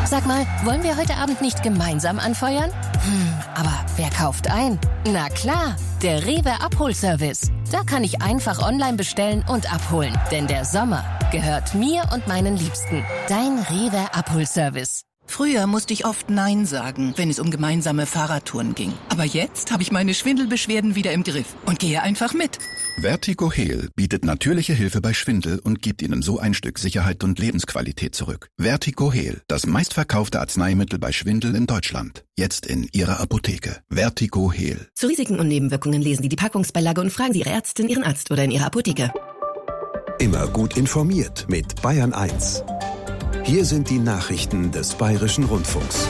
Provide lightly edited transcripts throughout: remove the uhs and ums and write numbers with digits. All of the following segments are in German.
Sag mal, wollen wir heute Abend nicht gemeinsam anfeuern? Aber wer kauft ein? Na klar, der Rewe Abholservice. Da kann ich einfach online bestellen und abholen. Denn der Sommer gehört mir und meinen Liebsten. Dein Rewe Abholservice. Früher musste ich oft Nein sagen, wenn es um gemeinsame Fahrradtouren ging. Aber jetzt habe ich meine Schwindelbeschwerden wieder im Griff und gehe einfach mit. Vertigo-Heal bietet natürliche Hilfe bei Schwindel und gibt Ihnen so ein Stück Sicherheit und Lebensqualität zurück. Vertigo-Heal, das meistverkaufte Arzneimittel bei Schwindel in Deutschland. Jetzt in Ihrer Apotheke. Vertigo-Heal. Zu Risiken und Nebenwirkungen lesen Sie die Packungsbeilage und fragen Sie Ihre Ärztin, Ihren Arzt oder in Ihrer Apotheke. Immer gut informiert mit Bayern 1. Hier sind die Nachrichten des Bayerischen Rundfunks.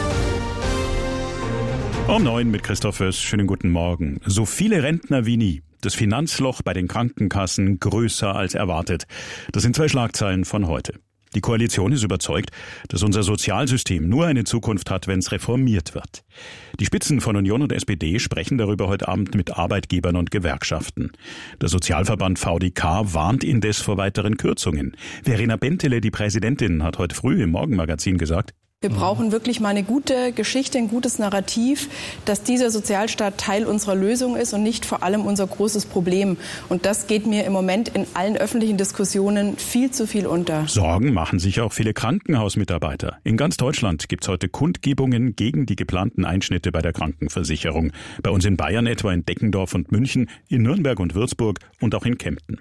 Um 9 mit Christoph Föß. Schönen guten Morgen. So viele Rentner wie nie. Das Finanzloch bei den Krankenkassen größer als erwartet. Das sind 2 Schlagzeilen von heute. Die Koalition ist überzeugt, dass unser Sozialsystem nur eine Zukunft hat, wenn es reformiert wird. Die Spitzen von Union und SPD sprechen darüber heute Abend mit Arbeitgebern und Gewerkschaften. Der Sozialverband VDK warnt indes vor weiteren Kürzungen. Verena Bentele, die Präsidentin, hat heute früh im Morgenmagazin gesagt: Wir brauchen wirklich mal eine gute Geschichte, ein gutes Narrativ, dass dieser Sozialstaat Teil unserer Lösung ist und nicht vor allem unser großes Problem. Und das geht mir im Moment in allen öffentlichen Diskussionen viel zu viel unter. Sorgen machen sich auch viele Krankenhausmitarbeiter. In ganz Deutschland gibt es heute Kundgebungen gegen die geplanten Einschnitte bei der Krankenversicherung. Bei uns in Bayern etwa in Deckendorf und München, in Nürnberg und Würzburg und auch in Kempten.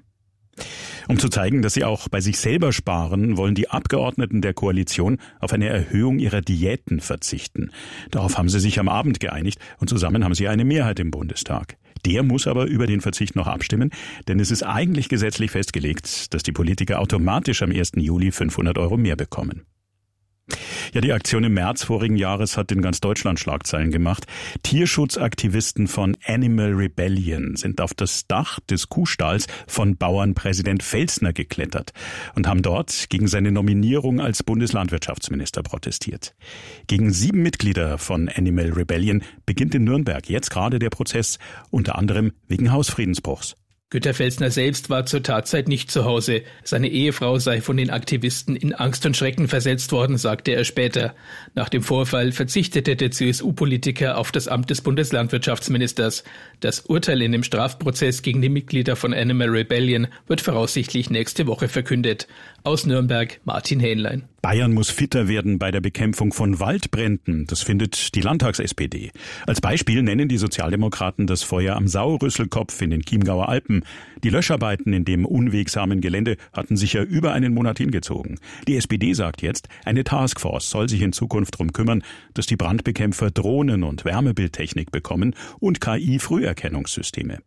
Um zu zeigen, dass sie auch bei sich selber sparen, wollen die Abgeordneten der Koalition auf eine Erhöhung ihrer Diäten verzichten. Darauf haben sie sich am Abend geeinigt und zusammen haben sie eine Mehrheit im Bundestag. Der muss aber über den Verzicht noch abstimmen, denn es ist eigentlich gesetzlich festgelegt, dass die Politiker automatisch am 1. Juli 500 € mehr bekommen. Ja, die Aktion im März vorigen Jahres hat in ganz Deutschland Schlagzeilen gemacht. Tierschutzaktivisten von Animal Rebellion sind auf das Dach des Kuhstalls von Bauernpräsident Felsner geklettert und haben dort gegen seine Nominierung als Bundeslandwirtschaftsminister protestiert. Gegen 7 Mitglieder von Animal Rebellion beginnt in Nürnberg jetzt gerade der Prozess, unter anderem wegen Hausfriedensbruchs. Günter Felsner selbst war zur Tatzeit nicht zu Hause. Seine Ehefrau sei von den Aktivisten in Angst und Schrecken versetzt worden, sagte er später. Nach dem Vorfall verzichtete der CSU-Politiker auf das Amt des Bundeslandwirtschaftsministers. Das Urteil in dem Strafprozess gegen die Mitglieder von Animal Rebellion wird voraussichtlich nächste Woche verkündet. Aus Nürnberg, Martin Hähnlein. Bayern muss fitter werden bei der Bekämpfung von Waldbränden. Das findet die Landtags-SPD. Als Beispiel nennen die Sozialdemokraten das Feuer am Sauerrüsselkopf in den Chiemgauer Alpen. Die Löscharbeiten in dem unwegsamen Gelände hatten sich ja über einen Monat hingezogen. Die SPD sagt jetzt, eine Taskforce soll sich in Zukunft darum kümmern, dass die Brandbekämpfer Drohnen und Wärmebildtechnik bekommen und KI-Früherkennungssysteme.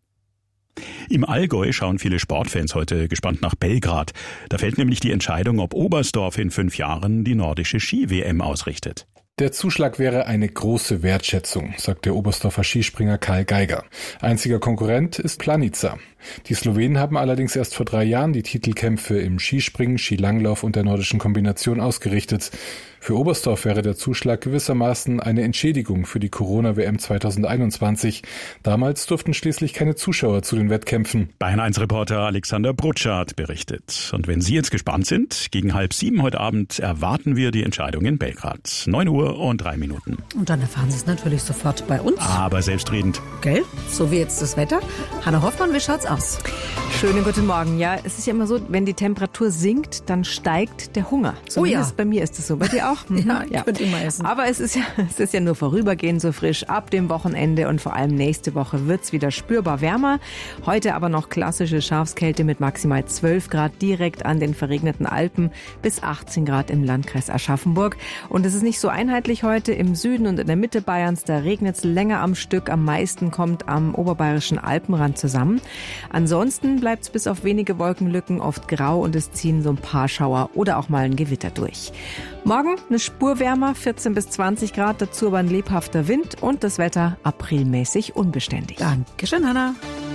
Im Allgäu schauen viele Sportfans heute gespannt nach Belgrad. Da fällt nämlich die Entscheidung, ob Oberstdorf in 5 Jahren die nordische Ski-WM ausrichtet. Der Zuschlag wäre eine große Wertschätzung, sagt der Oberstdorfer Skispringer Karl Geiger. Einziger Konkurrent ist Planica. Die Slowenen haben allerdings erst vor 3 Jahren die Titelkämpfe im Skispringen, Skilanglauf und der nordischen Kombination ausgerichtet. Für Oberstdorf wäre der Zuschlag gewissermaßen eine Entschädigung für die Corona-WM 2021. Damals durften schließlich keine Zuschauer zu den Wettkämpfen. Bayern 1-Reporter Alexander Brutschart berichtet. Und wenn Sie jetzt gespannt sind, gegen 6:30 heute Abend erwarten wir die Entscheidung in Belgrad. 9:03. Und dann erfahren Sie es natürlich sofort bei uns. Aber selbstredend. Gell? So wie jetzt das Wetter. Hanna Hoffmann, wie schaut's aus? Schönen guten Morgen. Ja, es ist ja immer so, wenn die Temperatur sinkt, dann steigt der Hunger. Zumindest bei mir ist es so. Bei dir auch? Ja, ich könnte immer essen. Aber es ist ja nur vorübergehend so frisch. Ab dem Wochenende und vor allem nächste Woche wird's wieder spürbar wärmer. Heute aber noch klassische Schafskälte mit maximal 12 Grad direkt an den verregneten Alpen bis 18 Grad im Landkreis Aschaffenburg. Und es ist nicht so einheitlich heute. Im Süden und in der Mitte Bayerns, da regnet's länger am Stück. Am meisten kommt am oberbayerischen Alpenrand zusammen. Ansonsten bleibt's bis auf wenige Wolkenlücken oft grau und es ziehen so ein paar Schauer oder auch mal ein Gewitter durch. Morgen eine Spur wärmer, 14 bis 20 Grad, dazu aber ein lebhafter Wind und das Wetter aprilmäßig unbeständig. Dankeschön, Hanna.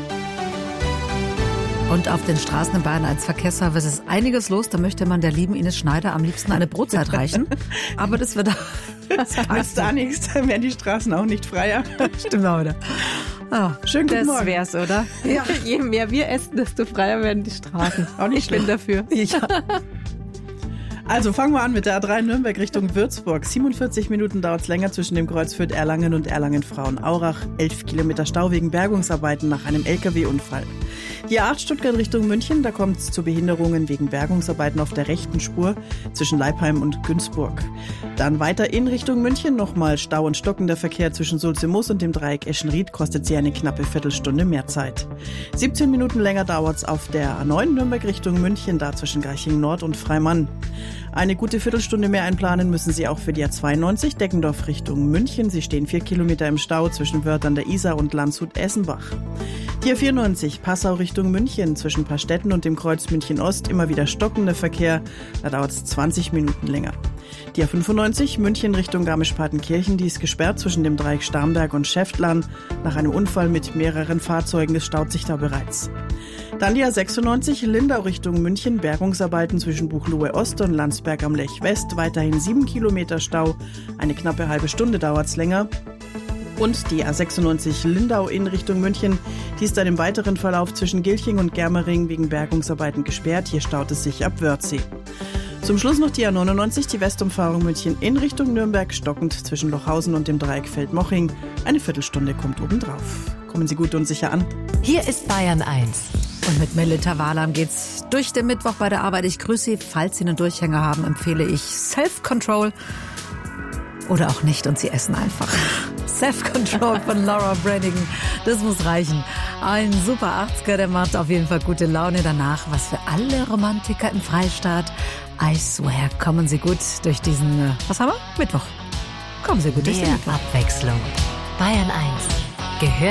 Und auf den Straßen in Bayern als Verkehrsservice ist einiges los. Da möchte man der lieben Ines Schneider am liebsten eine Brotzeit reichen. Aber das wird Nützt da nichts, dann werden die Straßen auch nicht freier. Stimmt auch wieder. Schönen guten Morgen. Das wär's, oder? Ja. Je mehr wir essen, desto freier werden die Straßen. Auch nicht schlimm dafür. Ja. Also fangen wir an mit der A3 Nürnberg Richtung Würzburg. 47 Minuten dauert es länger zwischen dem Kreuz Fürth-Erlangen und Erlangen-Frauenaurach. 11 Kilometer Stau wegen Bergungsarbeiten nach einem LKW-Unfall. Die A8 Stuttgart Richtung München, da kommt es zu Behinderungen wegen Bergungsarbeiten auf der rechten Spur zwischen Leipheim und Günzburg. Dann weiter in Richtung München nochmal Stau und stockender Verkehr zwischen Sulze-Moos und dem Dreieck Eschenried, kostet sie eine knappe Viertelstunde mehr Zeit. 17 Minuten länger dauert es auf der A9 Nürnberg Richtung München, da zwischen Garching Nord und Freimann. Eine gute Viertelstunde mehr einplanen müssen Sie auch für die A92 Deckendorf Richtung München. Sie stehen 4 Kilometer im Stau zwischen Wörth an der Isar und Landshut-Essenbach. Die A94 Passau Richtung München zwischen Paarstetten und dem Kreuz München Ost immer wieder stockender Verkehr. Da dauert es 20 Minuten länger. Die A95 München Richtung Garmisch-Partenkirchen, die ist gesperrt zwischen dem Dreieck Starnberg und Schäftlarn. Nach einem Unfall mit mehreren Fahrzeugen, es staut sich da bereits. Dann die A96 Lindau Richtung München, Bergungsarbeiten zwischen Buchloe Ost und Landsberg am Lech West, weiterhin 7 Kilometer Stau, eine knappe halbe Stunde dauert's länger. Und die A96 Lindau in Richtung München, die ist dann im weiteren Verlauf zwischen Gilching und Germering wegen Bergungsarbeiten gesperrt, hier staut es sich ab Wörthsee. Zum Schluss noch die A99, die Westumfahrung München in Richtung Nürnberg, stockend zwischen Lochhausen und dem Dreieck Feldmoching. Eine Viertelstunde kommt obendrauf. Kommen Sie gut und sicher an. Hier ist Bayern 1. Und mit Melita Wahlam geht's durch den Mittwoch bei der Arbeit. Ich grüße Sie. Falls Sie einen Durchhänger haben, empfehle ich Self-Control. Oder auch nicht und Sie essen einfach. Self-Control von Laura Branigan. Das muss reichen. Ein super 80er, der macht auf jeden Fall gute Laune danach. Was für alle Romantiker im Freistaat. I swear, kommen Sie gut durch diesen, was haben wir? Mittwoch. Kommen Sie gut durch den Mittwoch. Abwechslung. Bayern 1 gehört